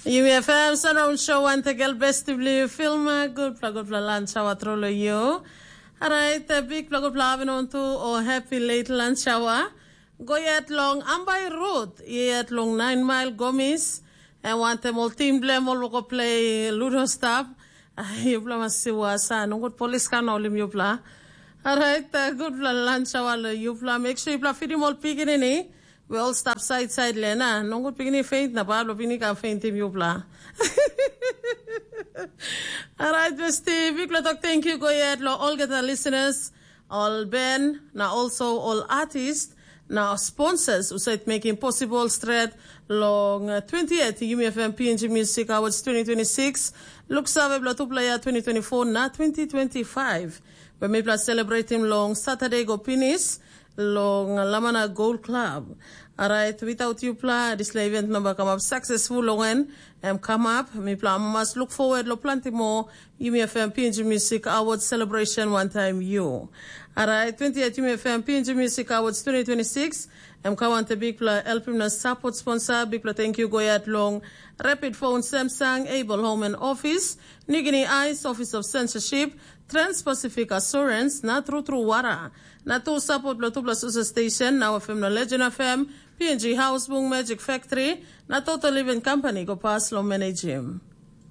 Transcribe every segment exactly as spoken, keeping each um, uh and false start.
U F M surround show and the girl best to believe film good plug of lunch hour troll you. Alright, a big plug of love on to or happy late lunch hour. Go yet long Ambai Road, yet long nine mile gomis and want them all team blame all go play Ludo stuff. You play must was no good police can all him you play. Alright, good lunch hour you play. Make sure you play feed him all picking in eh. We all stop side side Lena. No good picking faint na Pablo Pini can faint him you play. Alright, Steve, big talk thank you go yet all get the listeners, all Ben, now also all artists. Now, sponsors who said making possible straight long uh, twenty-eighth U F M P N G Music Awards twenty twenty-six. Looks available to player twenty twenty-four na twenty twenty-five. We may plus celebrate him long Saturday go Pinis long Lamana Gold Club. Alright, without you plan this event number come up successful long and come up. Me plan must look forward to plenty more U F M P N G Music Awards celebration one time you. Alright, twenty-eighth U F M P N G Music Awards twenty twenty-six. I'm going to big play helping us support sponsor. Big play thank you go at long. Rapid Phone Samsung, Able Home and Office, Nigini Eyes, Office of Censorship, Trans-Pacific Assurance, na through through Wara. Na to support Plato Plus Station, now F M na Legend F M, P N G House Boom Magic Factory, na Total Living Company go pass lo manage him.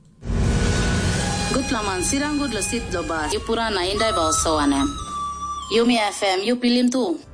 Good laman sirang good lasit doba. Yupura na inday ba sawanem. Yumi F M, you pilim tu.